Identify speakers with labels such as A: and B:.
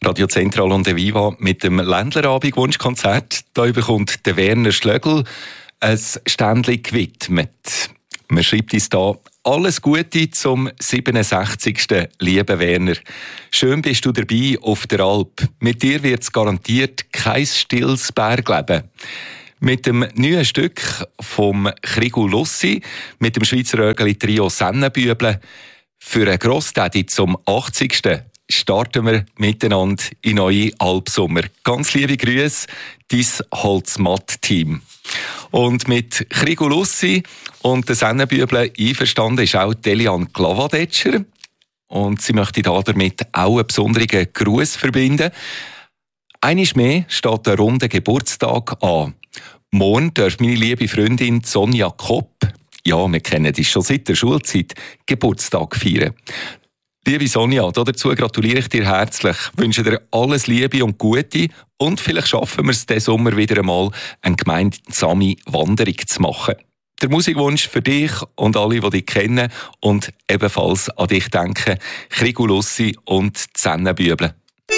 A: Radio Zentral und der Viva mit dem Ländlerabend-Wunschkonzert. Da bekommt der Werner Schlögl ein Ständchen gewidmet. Man schreibt uns da: alles Gute zum 67. Lieber Werner. Schön bist du dabei auf der Alp. Mit dir wird es garantiert kein stilles Bergleben. Mit dem neuen Stück vom Krigu Lussi, mit dem Schweizer Örgeli-Trio Sennenbüble, für einen Grossdaddy zum 80. starten wir miteinander in neue Alpsommer. Ganz liebe Grüße, dein Holzmatt-Team. Und mit Krigu Lussi und den Sennenbübeln einverstanden ist auch Delian Glavadetscher. Und sie möchte damit auch einen besonderen Gruß verbinden. Einmal mehr steht ein runder Geburtstag an. Morgen darf meine liebe Freundin Sonja Kopp, ja, wir kennen dich schon seit der Schulzeit, Geburtstag feiern. Liebe Sonja, dazu gratuliere ich dir herzlich, wünsche dir alles Liebe und Gute und vielleicht schaffen wir es diesen Sommer wieder einmal, eine gemeinsame Wanderung zu machen. Der Musikwunsch für dich und alle, die dich kennen und ebenfalls an dich denken, Krigu Lussi und die Sennenbübeln.